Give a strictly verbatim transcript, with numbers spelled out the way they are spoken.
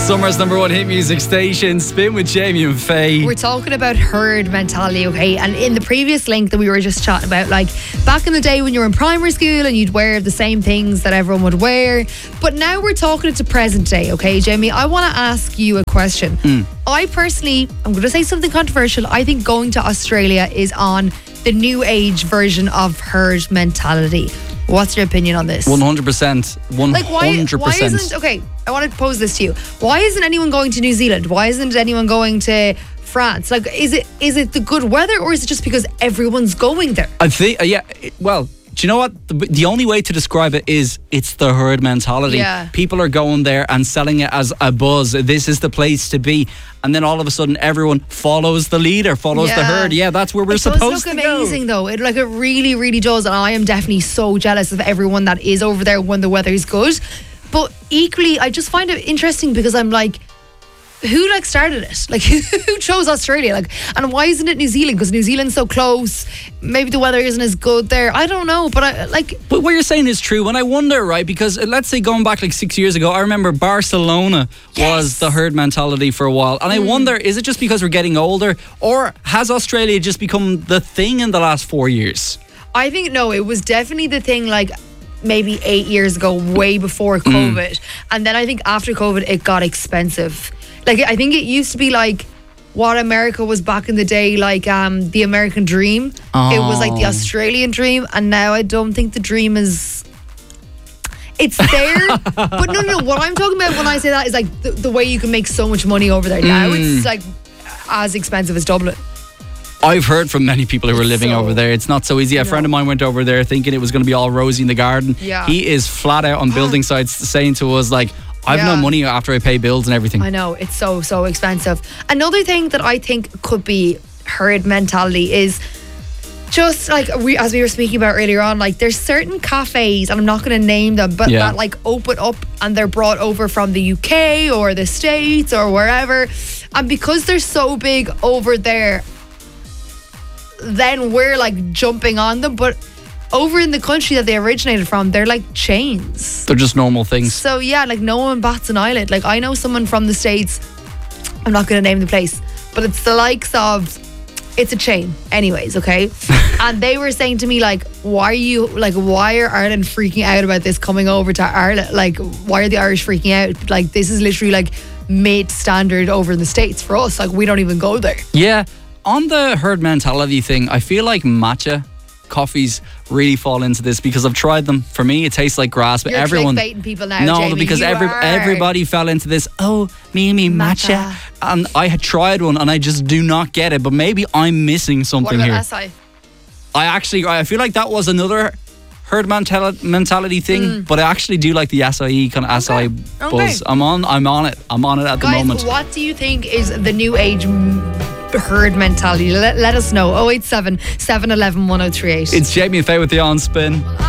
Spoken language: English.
Summer's number one hit music station, Spin with Jamie and Faye. We're talking about herd mentality, okay? And in the previous link that we were just chatting about, like back in the day when you were in primary school and you'd wear the same things that everyone would wear. But now we're talking to present day, okay, Jamie? I want to ask you a question. Mm. I personally, I'm going to say something controversial. I think going to Australia is on the new age version of herd mentality. What's your opinion on this? one hundred percent. one hundred percent. Like why, why isn't, okay, I want to pose this to you. Why isn't anyone going to New Zealand? Why isn't anyone going to France? Like, is it is it the good weather or is it just because everyone's going there? I think, uh, yeah, it, well, do you know what? The, the only way to describe it is it's the herd mentality. Yeah. People are going there and selling it as a buzz. This is the place to be. And then all of a sudden, everyone follows the leader, follows yeah. the herd. Yeah, that's where we're it supposed does to look go. amazing, though. It like it really, really does. And I am definitely so jealous of everyone that is over there when the weather is good. But equally, I just find it interesting because I'm like, who like started it? Like, who chose Australia? Like, and why isn't it New Zealand? Because New Zealand's so close. Maybe the weather isn't as good there. I don't know, but I like. But what you're saying is true, and I wonder, right? Because uh, let's say going back like six years ago, I remember Barcelona yes. was the herd mentality for a while, and I mm. wonder, is it just because we're getting older, or has Australia just become the thing in the last four years? I think no, it was definitely the thing. Like. Maybe eight years ago, way before COVID. Mm. And then I think after COVID, it got expensive. Like, I think it used to be like what America was back in the day, like um, the American dream. Oh. It was like the Australian dream. And now I don't think the dream is... It's there. But no, no, no. What I'm talking about when I say that is like the, the way you can make so much money over there. Mm. Now it's like as expensive as Dublin. I've heard from many people who are living so, over there. It's not so easy. A no. friend of mine went over there thinking it was going to be all rosy in the garden. Yeah. He is flat out on building sites saying to us, like, I've yeah. no money after I pay bills and everything. I know. It's so, so expensive. Another thing that I think could be herd mentality is just like, we, as we were speaking about earlier on, like there's certain cafes, and I'm not going to name them, but yeah. that like open up and they're brought over from the U K or the States or wherever. And because they're so big over there, then we're like jumping on them, but over in the country that they originated from, they're like chains. They're just normal things. So yeah, like no one bats an eyelid. Like I know someone from the States, I'm not going to name the place, but it's the likes of, it's a chain anyways, okay? And they were saying to me like, why are you, like why are Ireland freaking out about this coming over to Ireland? Like why are the Irish freaking out? Like this is literally like mid standard over in the States for us. Like we don't even go there. Yeah. On the herd mentality thing, I feel like matcha coffees really fall into this because I've tried them. For me, it tastes like grass, but You're everyone. clickbaiting people now, no, Jamie. because You every are. everybody fell into this. Oh, me, me, matcha. Matcha. And I had tried one, and I just do not get it. But maybe I'm missing something What about here. S I? I actually, I feel like that was another herd mental- mentality thing, Mm. but I actually do like the acai kind of acai Okay. buzz. I'm on, I'm on it. I'm on it at Guys, the moment. what do you think is the new age m- herd mentality? Let, let us know. oh eight seven, seven one one, one oh three eight. It's Jamie and Faye with the On Spin.